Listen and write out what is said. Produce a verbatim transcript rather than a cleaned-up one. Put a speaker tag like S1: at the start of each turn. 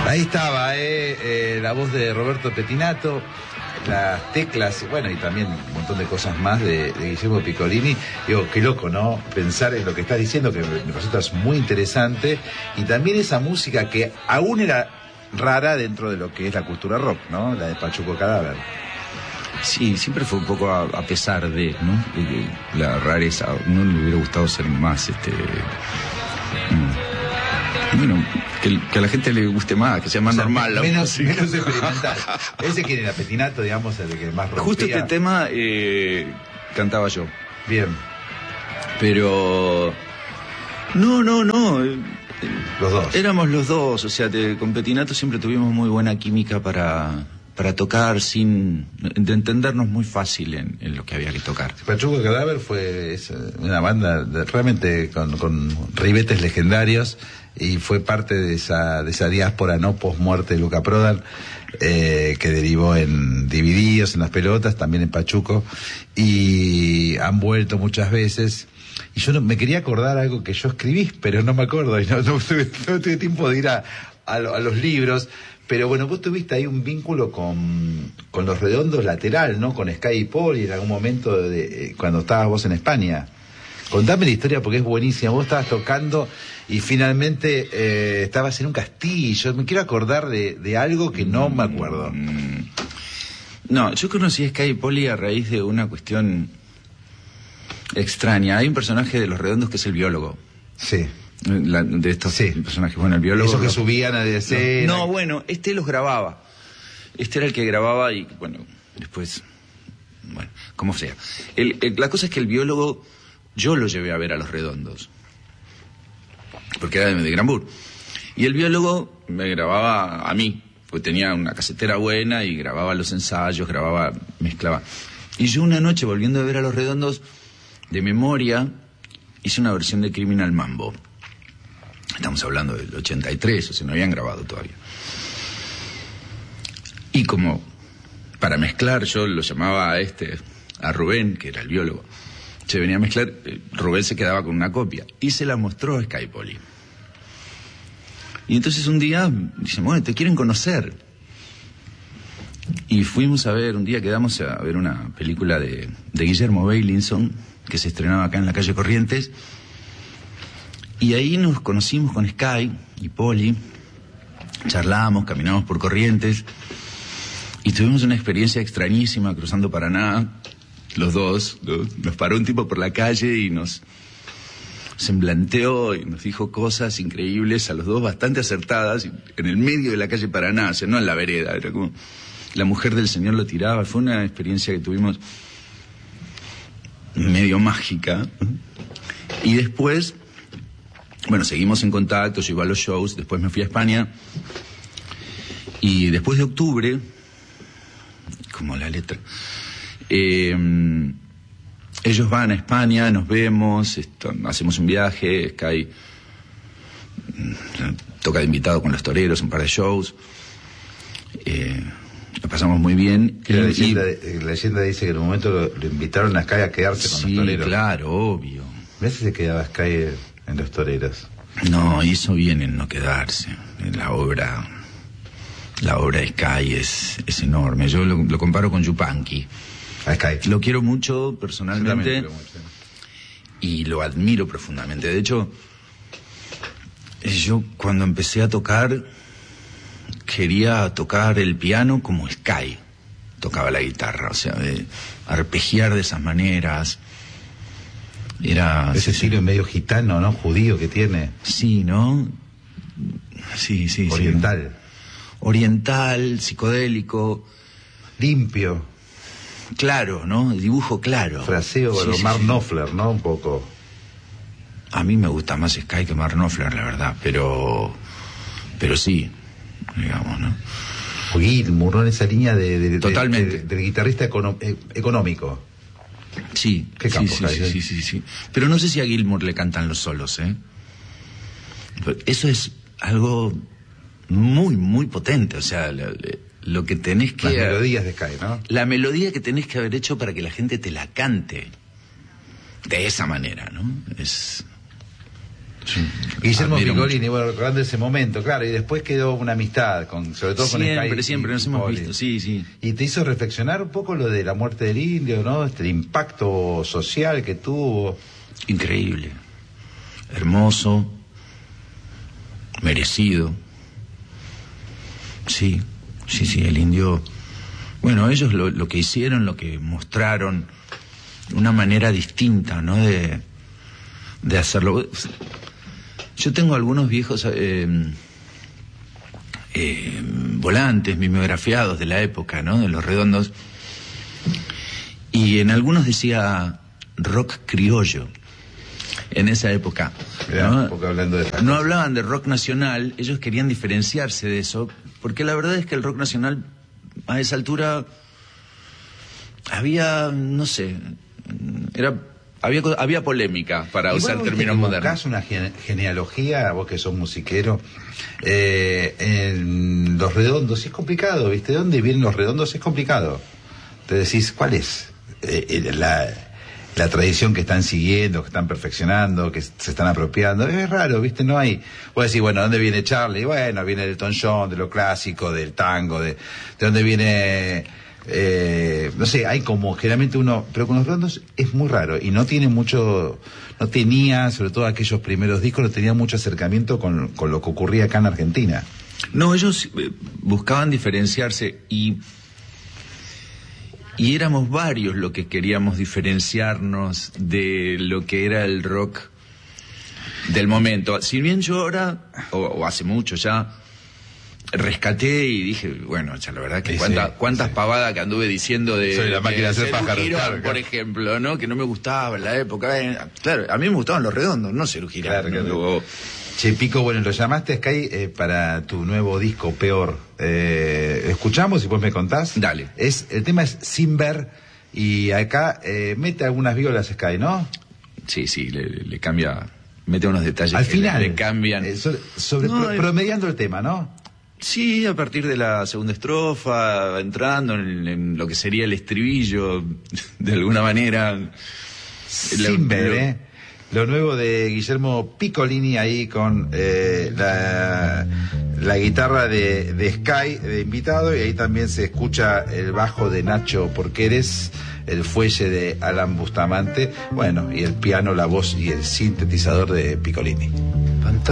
S1: Ahí estaba, eh, eh, la voz de Roberto Pettinato, las teclas, bueno, y también un montón de cosas más de, de Guillermo Piccolini. Digo, qué loco, ¿no? Pensar en lo que estás diciendo, que me, me resulta muy interesante. Y también esa música que aún era rara dentro de lo que es la cultura rock, ¿no? La de Pachuco Cadáver.
S2: Sí, siempre fue un poco a, a pesar de, ¿no? La rareza. No le hubiera gustado ser más, este... Bueno, que, que a la gente le guste más, que sea más, o sea, normal. La
S1: menos, menos experimental. Ese que era Pettinato, digamos, el que más rompía.
S2: Justo este tema eh, cantaba yo.
S1: Bien.
S2: Pero... No, no, no.
S1: Los dos.
S2: Éramos los dos, o sea, te, con Pettinato siempre tuvimos muy buena química para... para tocar sin de entendernos muy fácil en, en lo que había que tocar.
S1: Pachuco Cadáver fue es una banda de, realmente con, con ribetes legendarios y fue parte de esa de esa diáspora no post-muerte de Luca Prodan, eh, que derivó en Divididos, en Las Pelotas, también en Pachuco, y han vuelto muchas veces. Y yo no, me quería acordar algo que yo escribí, pero no me acuerdo, y no, no, tuve, no tuve tiempo de ir a, a, a los libros. Pero bueno, vos tuviste ahí un vínculo con, con Los Redondos lateral, ¿no? Con Sky y Paul, y en algún momento de, cuando estabas vos en España. Contame la historia porque es buenísima. Vos estabas tocando y finalmente eh, estabas en un castillo. Me quiero acordar de, de algo que no me acuerdo.
S2: No, yo conocí a Sky y Paul a raíz de una cuestión extraña. Hay un personaje de Los Redondos que es el biólogo.
S1: Sí.
S2: La, de estos
S1: sí.
S2: personajes, bueno, el biólogo...
S1: Eso que
S2: lo,
S1: subían a la escena.
S2: No, bueno, este los grababa. Este era el que grababa y, bueno, después... Bueno, como sea. El, el, la cosa es que el biólogo, yo lo llevé a ver a Los Redondos. Porque era de, de Granbur. Y el biólogo me grababa a mí, porque tenía una casetera buena y grababa los ensayos, grababa, mezclaba. Y yo una noche, volviendo a ver a Los Redondos, de memoria, hice una versión de Criminal Mambo. Estamos hablando del ochenta y tres, o sea, no habían grabado todavía. Y como para mezclar, yo lo llamaba a este, a Rubén, que era el biólogo. Se venía a mezclar, Rubén se quedaba con una copia y se la mostró a Sky Poli. Y entonces un día dicen, bueno, te quieren conocer. Y fuimos a ver, un día quedamos a ver una película de, de Guillermo Beilinson, que se estrenaba acá en la calle Corrientes. Y ahí nos conocimos con Sky y Poli, charlamos, caminamos por Corrientes y tuvimos una experiencia extrañísima cruzando Paraná, los dos. Nos paró un tipo por la calle y nos semblanteó y nos dijo cosas increíbles, a los dos bastante acertadas, en el medio de la calle Paraná, o sea, no en la vereda, era como la mujer del señor lo tiraba. Fue una experiencia que tuvimos medio mágica. Y después, bueno, seguimos en contacto, yo iba a los shows, después me fui a España, y después de octubre, como la letra, eh, ellos van a España, nos vemos, esto, hacemos un viaje, Sky toca de invitado con Los Toreros, un par de shows, eh, lo pasamos muy bien.
S1: Y la, leyenda, y, la leyenda dice que en un momento lo, lo invitaron a Sky a quedarse con
S2: sí,
S1: Los Toreros.
S2: Sí, claro, obvio.
S1: A veces se quedaba Sky en Los Toreros.
S2: No, hizo bien en no quedarse. La obra, la obra de Sky es, es enorme. Yo lo, lo comparo con Yupanqui.
S1: A Sky.
S2: Lo quiero mucho personalmente
S1: mucho.
S2: Y lo admiro profundamente. De hecho, yo cuando empecé a tocar quería tocar el piano como Sky tocaba la guitarra, o sea, de arpegiar de esas maneras. Era
S1: ese
S2: sí,
S1: estilo sí. medio gitano, ¿no? Judío que tiene.
S2: Sí, ¿no? Sí, sí,
S1: oriental.
S2: Sí, ¿no? Oriental, psicodélico,
S1: limpio.
S2: Claro, ¿no? El dibujo claro.
S1: Fraseo, sí, sí, Mark sí. Knopfler, ¿no? Un poco.
S2: A mí me gusta más Sky que Mark Knopfler, la verdad, pero pero sí, digamos, ¿no?
S1: Gilmour, ¿no? En esa línea de, de,
S2: totalmente
S1: de, de, de guitarrista econo, eh, económico.
S2: Sí,
S1: ¿Qué campo
S2: sí, sí, sí, sí, sí. Pero no sé si a Gilmour le cantan los solos, ¿eh? Eso es algo muy, muy potente, o sea, lo, lo que tenés que...
S1: Las melodías de Sky, ¿no?
S2: La melodía que tenés que haber hecho para que la gente te la cante de esa manera, ¿no? Es... Sí.
S1: Guillermo
S2: Admiro
S1: Piccolini,
S2: mucho.
S1: bueno, recordando ese momento, claro, y después quedó una amistad, con, sobre todo con
S2: Siempre,
S1: Sky
S2: siempre
S1: y
S2: nos hemos
S1: Poli.
S2: visto, sí, sí.
S1: Y te hizo reflexionar un poco lo de la muerte del indio, ¿no? Este el impacto social que tuvo.
S2: Increíble. Hermoso. Merecido. Sí, sí, sí, el indio. Bueno, ellos lo, lo que hicieron, lo que mostraron, una manera distinta, ¿no? De, de hacerlo. Yo tengo algunos viejos eh, eh, volantes mimeografiados de la época, ¿no? De Los Redondos. Y en algunos decía rock criollo. En esa época,
S1: Mirá,
S2: ¿no?
S1: un poco hablando de esta
S2: No
S1: cosa.
S2: hablaban de rock nacional, ellos querían diferenciarse de eso, porque la verdad es que el rock nacional a esa altura había, no sé, era había había polémica, para
S1: Igual
S2: usar
S1: vos
S2: términos
S1: te
S2: modernos.
S1: evocás una gene- genealogía, vos que sos musiquero, eh, en Los Redondos, y es complicado, ¿viste? ¿De dónde vienen Los Redondos? Es complicado. Te decís, ¿cuál es eh, eh, la, la tradición que están siguiendo, que están perfeccionando, que se están apropiando? Es raro, ¿viste? No hay... Vos decís, bueno, ¿de dónde viene Charlie? Bueno, viene del Elton John, de lo clásico, del tango, de, de dónde viene... Eh, no sé, hay como generalmente uno, pero con Los Redondos es muy raro y no tiene mucho, no tenía, sobre todo aquellos primeros discos, no tenía mucho acercamiento con, con lo que ocurría acá en Argentina.
S2: No, ellos eh, buscaban diferenciarse y y éramos varios los que queríamos diferenciarnos de lo que era el rock del momento. Si bien yo ahora, o, o hace mucho ya, rescaté y dije, bueno, ya la verdad que
S1: Sí,
S2: cuánta,
S1: sí,
S2: cuántas
S1: sí.
S2: pavadas que anduve diciendo de,
S1: Soy la máquina de hacer
S2: Cerú
S1: pájaros,
S2: Girán,
S1: claro,
S2: por
S1: claro.
S2: ejemplo, ¿no? Que no me gustaba en la época. Eh, claro, a mí me gustaban Los Redondos, no Cerú Girán.
S1: Claro,
S2: ¿no?
S1: claro.
S2: Luego,
S1: Che, Pico, bueno, lo llamaste a Sky eh, para tu nuevo disco, Peor. Eh, escuchamos y después me contás.
S2: Dale.
S1: Es, el tema es Sin Ver y acá eh, mete algunas violas Sky, ¿no?
S2: sí, sí, le, le cambia, mete unos detalles
S1: Al
S2: que
S1: final.
S2: le, le cambian.
S1: eh, sobre, sobre-
S2: No,
S1: pro-
S2: eh,
S1: promediando el tema, ¿no?
S2: Sí, a partir de la segunda estrofa, entrando en, en lo que sería el estribillo, de alguna manera.
S1: Sin Ver,
S2: Lo-
S1: ¿eh? Lo nuevo de Guillermo Piccolini ahí con eh, la, la guitarra de, de Sky de invitado, y ahí también se escucha el bajo de Nacho Porqueres, el fuelle de Alan Bustamante, bueno, y el piano, la voz y el sintetizador de Piccolini.